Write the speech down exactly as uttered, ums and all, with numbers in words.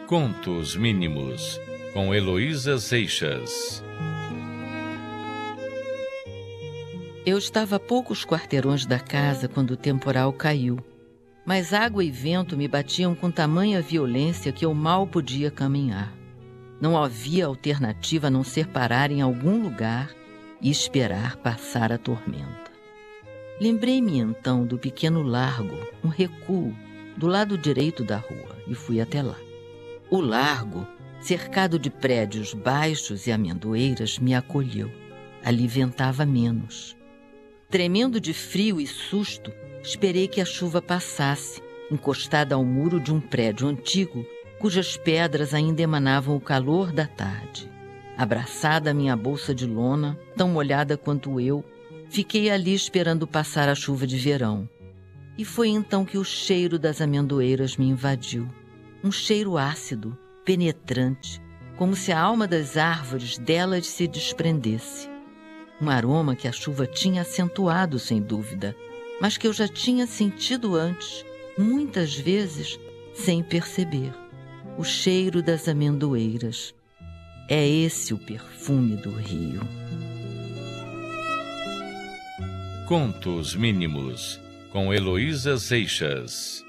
Contos Mínimos, com Heloísa Seixas. Eu estava a poucos quarteirões da casa quando o temporal caiu, mas água e vento me batiam com tamanha violência que eu mal podia caminhar. Não havia alternativa a não ser parar em algum lugar e esperar passar a tormenta. Lembrei-me então do pequeno largo, um recuo, do lado direito da rua, e fui até lá. O largo, cercado de prédios baixos e amendoeiras, me acolheu. Ali ventava menos. Tremendo de frio e susto, esperei que a chuva passasse, encostada ao muro de um prédio antigo, cujas pedras ainda emanavam o calor da tarde. Abraçada à minha bolsa de lona, tão molhada quanto eu, fiquei ali esperando passar a chuva de verão. E foi então que o cheiro das amendoeiras me invadiu. Um cheiro ácido, penetrante, como se a alma das árvores delas se desprendesse. Um aroma que a chuva tinha acentuado, sem dúvida, mas que eu já tinha sentido antes, muitas vezes, sem perceber. O cheiro das amendoeiras. É esse o perfume do rio. Contos Mínimos, com Heloísa Seixas.